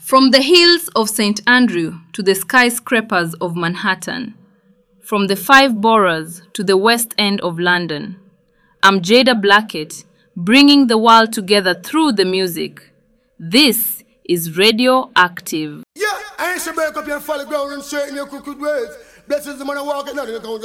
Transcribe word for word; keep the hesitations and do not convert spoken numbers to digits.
From the hills of Saint Andrew to the skyscrapers of Manhattan, from the five boroughs to the West End of London, I'm Jada Blackett, bringing the world together through the music. This is Radio Active. Yeah, I ain't so back up here and follow ground and straighten your crooked ways. Blessings the man walking out in the